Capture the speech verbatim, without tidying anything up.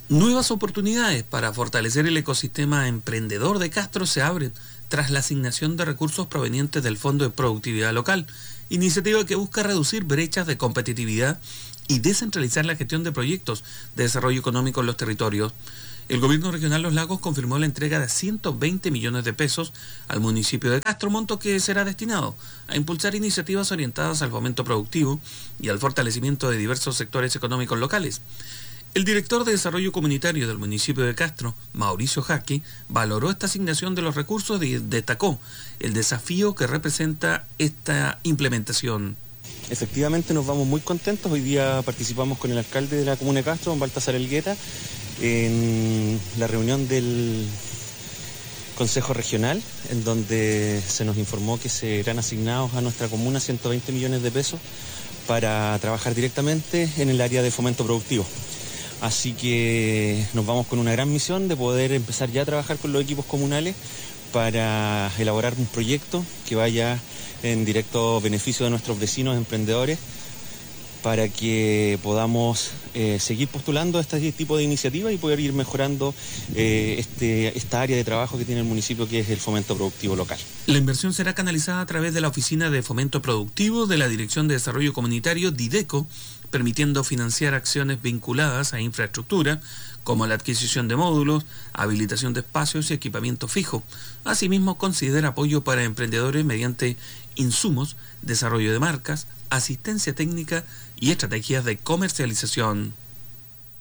Nuevas oportunidades para fortalecer el ecosistema emprendedor de Castro se abren tras la asignación de recursos provenientes del Fondo de Productividad Local, iniciativa que busca reducir brechas de competitividad y descentralizar la gestión de proyectos de desarrollo económico en los territorios. El gobierno regional Los Lagos confirmó la entrega de ciento veinte millones de pesos al municipio de Castro, monto que será destinado a impulsar iniciativas orientadas al fomento productivo y al fortalecimiento de diversos sectores económicos locales. El director de Desarrollo Comunitario del municipio de Castro, Mauricio Jaque, valoró esta asignación de los recursos y destacó el desafío que representa esta implementación. Efectivamente nos vamos muy contentos. Hoy día participamos con el alcalde de la comuna de Castro, don Baltasar Elgueta, en la reunión del Consejo Regional, en donde se nos informó que serán asignados a nuestra comuna ciento veinte millones de pesos para trabajar directamente en el área de fomento productivo. Así que nos vamos con una gran misión de poder empezar ya a trabajar con los equipos comunales para elaborar un proyecto que vaya en directo beneficio de nuestros vecinos emprendedores, para que podamos eh, seguir postulando este tipo de iniciativas y poder ir mejorando eh, este, esta área de trabajo que tiene el municipio, que es el fomento productivo local. La inversión será canalizada a través de la Oficina de Fomento Productivo de la Dirección de Desarrollo Comunitario, DIDECO, permitiendo financiar acciones vinculadas a infraestructura, como la adquisición de módulos, habilitación de espacios y equipamiento fijo. Asimismo, considera apoyo para emprendedores mediante insumos, desarrollo de marcas, asistencia técnica y estrategias de comercialización.